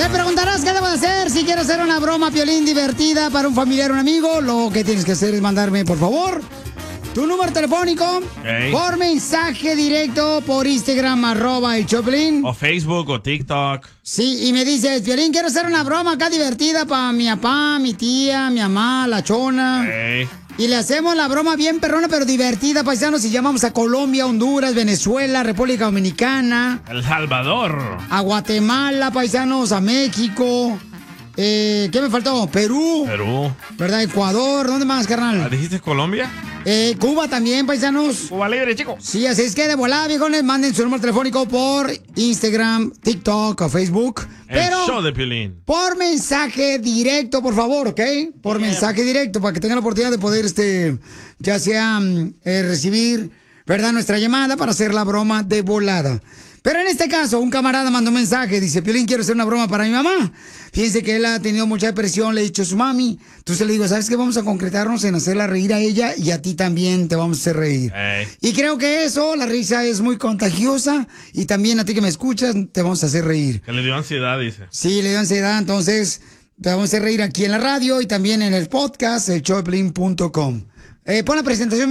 Te preguntarás qué debo de hacer si quiero hacer una broma, Piolín, divertida para un familiar o un amigo. Lo que tienes que hacer es mandarme, por favor, tu número telefónico por mensaje directo por Instagram, @el_Choplin. O Facebook o TikTok. Sí, y me dices, Piolín, quiero hacer una broma acá divertida para mi papá, mi tía, mi mamá, la chona. Y le hacemos la broma bien perrona, pero divertida, paisanos. Y llamamos a Colombia, Honduras, Venezuela, República Dominicana. El Salvador. A Guatemala, paisanos, a México. ¿Qué me faltó? Perú. ¿Verdad? Ecuador. ¿Dónde más, carnal? ¿Dijiste Colombia? Cuba también, paisanos. Cuba libre, chico. Sí, así es que de volada, viejones, manden su número telefónico por Instagram, TikTok o Facebook. El show de Piolín. Por mensaje directo, por favor, ¿ok? Por mensaje directo, para que tengan la oportunidad de poder, ya sea recibir, ¿verdad? Nuestra llamada para hacer la broma de volada. Pero en este caso, un camarada mandó un mensaje, dice, Piolín, quiero hacer una broma para mi mamá. Fíjense que él ha tenido mucha depresión, le he dicho a su mami. Entonces le digo, ¿sabes qué? Vamos a concretarnos en hacerla reír a ella y a ti también te vamos a hacer reír. Y creo que eso, la risa es muy contagiosa y también a ti que me escuchas te vamos a hacer reír. Que le dio ansiedad, dice. Sí, le dio ansiedad, entonces te vamos a hacer reír aquí en la radio y también en el podcast, elshowdepiolín.com. Pon la presentación.